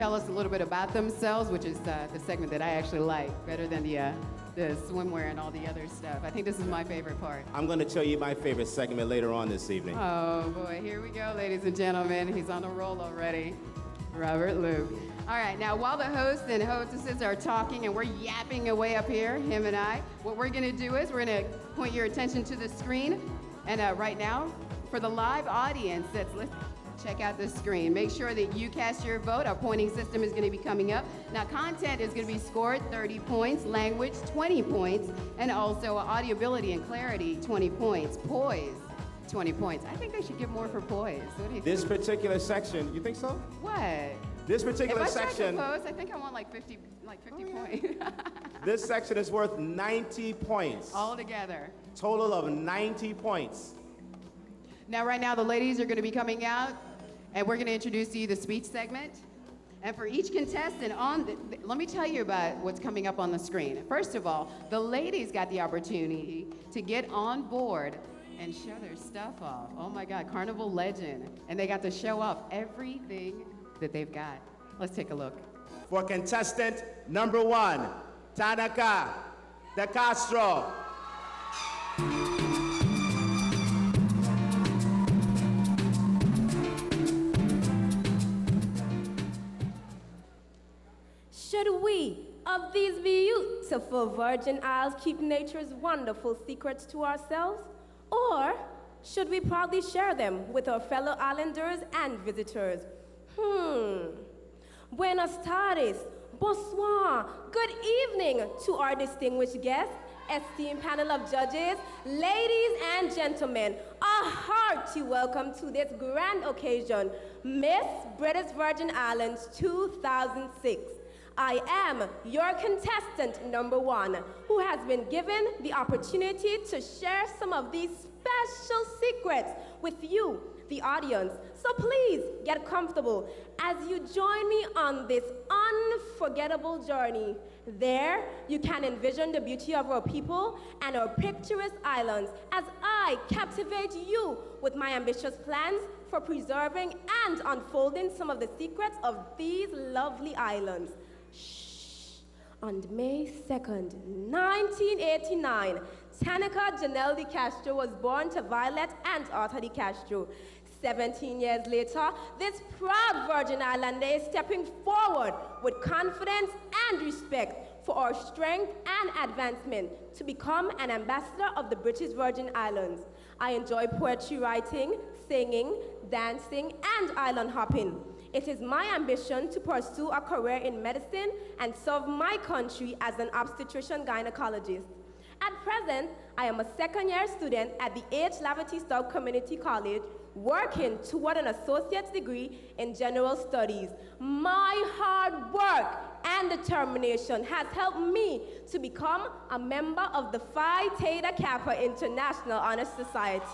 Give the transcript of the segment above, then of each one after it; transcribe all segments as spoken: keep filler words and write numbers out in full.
tell us a little bit about themselves, which is uh, the segment that I actually like better than the uh, the swimwear and all the other stuff. I think this is my favorite part. I'm going to tell you my favorite segment later on this evening. Oh boy, here we go, ladies and gentlemen. He's on a roll already. Robert Luke. All right, now while the hosts and hostesses are talking and we're yapping away up here, him and I, what we're going to do is we're going to point your attention to the screen. And uh, right now, for the live audience that's listening, check out the screen. Make sure that you cast your vote. Our pointing system is going to be coming up. Now, content is going to be scored thirty points, language twenty points, and also audibility and clarity twenty points, poise twenty points. I think they should give more for poise. What do you This think? particular section, you think so? What? This particular if I section, I pose, I think I want like fifty, like fifty oh, points. This section is worth ninety points. All together. Total of ninety points. Now, right now, the ladies are going to be coming out, and we're going to introduce to you the speech segment. And for each contestant on, the, let me tell you about what's coming up on the screen. First of all, the ladies got the opportunity to get on board and show their stuff off. Oh my God, Carnival legend. And they got to show off everything that they've got. Let's take a look. For contestant number one, Tanaka De Castro. Should we, of these beautiful Virgin Isles, keep nature's wonderful secrets to ourselves? Or should we proudly share them with our fellow islanders and visitors? Hmm. Buenas tardes, bonsoir, good evening to our distinguished guests, esteemed panel of judges, ladies and gentlemen. A hearty welcome to this grand occasion, Miss British Virgin Islands two thousand six. I am your contestant number one, who has been given the opportunity to share some of these special secrets with you, the audience. So please get comfortable as you join me on this unforgettable journey. There, you can envision the beauty of our people and our picturesque islands as I captivate you with my ambitious plans for preserving and unfolding some of the secrets of these lovely islands. On May second, nineteen eighty-nine, Tanaka Janelle De Castro was born to Violet and Arthur De Castro. seventeen years later, this proud Virgin Islander is stepping forward with confidence and respect for our strength and advancement to become an ambassador of the British Virgin Islands. I enjoy poetry writing, singing, dancing, and island hopping. It is my ambition to pursue a career in medicine and serve my country as an obstetrician gynecologist. At present, I am a second-year student at the H. Laverty Stoutt Community College, working toward an associate's degree in general studies. My hard work and determination has helped me to become a member of the Phi Theta Kappa International Honor Society.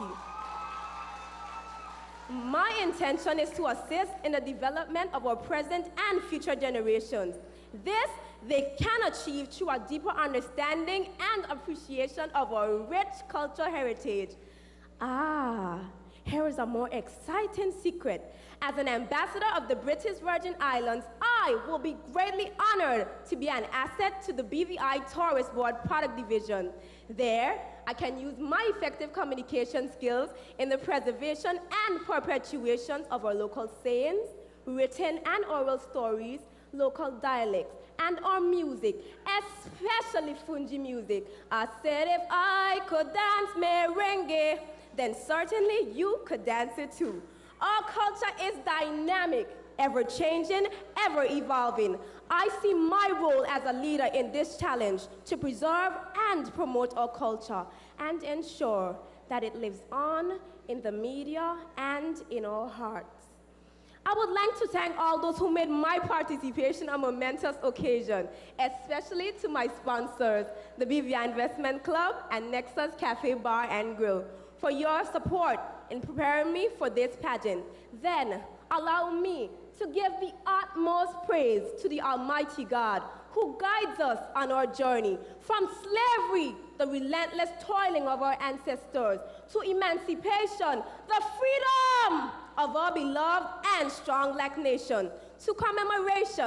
My intention is to assist in the development of our present and future generations. This they can achieve through a deeper understanding and appreciation of our rich cultural heritage. Ah, here is a more exciting secret. As an ambassador of the British Virgin Islands, I will be greatly honored to be an asset to the B V I Tourist Board Product Division. There, I can use my effective communication skills in the preservation and perpetuation of our local sayings, written and oral stories, local dialects, and our music, especially Fungi music. I said if I could dance merengue, then certainly you could dance it too. Our culture is dynamic, ever-changing, ever-evolving. I see my role as a leader in this challenge to preserve and promote our culture and ensure that it lives on in the media and in our hearts. I would like to thank all those who made my participation a momentous occasion, especially to my sponsors, the B V I Investment Club and Nexus Cafe Bar and Grill, for your support in preparing me for this pageant. Then, allow me to give the utmost praise to the Almighty God who guides us on our journey from slavery, the relentless toiling of our ancestors, to emancipation, the freedom of our beloved and strong black nation, to commemoration